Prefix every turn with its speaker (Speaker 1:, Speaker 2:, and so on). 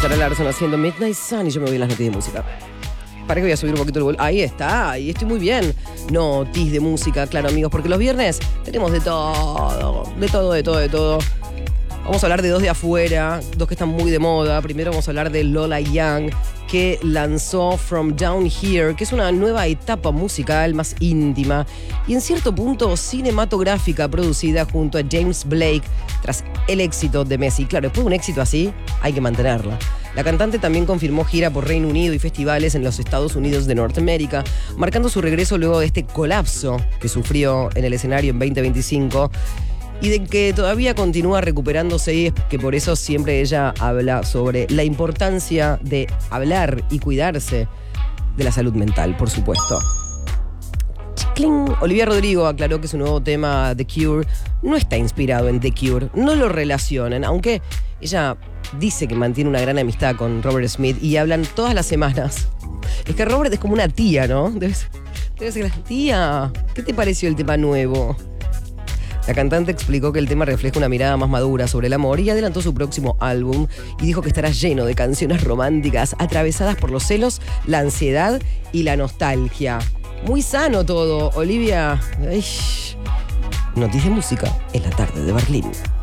Speaker 1: Sarah Larsson haciendo Midnight Sun y yo me voy a las noticias de música. Para que voy a subir un poquito el volumen. Ahí está, ahí estoy muy bien. Notis de música, claro, amigos, porque los viernes tenemos de todo. Vamos a hablar de dos de afuera, dos que están muy de moda. Primero vamos a hablar de Lola Young, que lanzó From Down Here, que es una nueva etapa musical más íntima y en cierto punto cinematográfica, producida junto a James Blake tras el éxito de Messi. Claro, después de un éxito así, hay que mantenerla. La cantante también confirmó gira por Reino Unido y festivales en los Estados Unidos de Norteamérica, marcando su regreso luego de este colapso que sufrió en el escenario en 2025 y de que todavía continúa recuperándose, y es que por eso siempre ella habla sobre la importancia de hablar y cuidarse de la salud mental, por supuesto. Chiclín. Olivia Rodrigo aclaró que su nuevo tema, The Cure, no está inspirado en The Cure. No lo relacionan, aunque ella dice que mantiene una gran amistad con Robert Smith y hablan todas las semanas. Es que Robert es como una tía, ¿no? Debe ser la tía. ¿Qué te pareció el tema nuevo? La cantante explicó que el tema refleja una mirada más madura sobre el amor y adelantó su próximo álbum y dijo que estará lleno de canciones románticas atravesadas por los celos, la ansiedad y la nostalgia. Muy sano todo, Olivia. Noticias de música en la tarde de Berlín.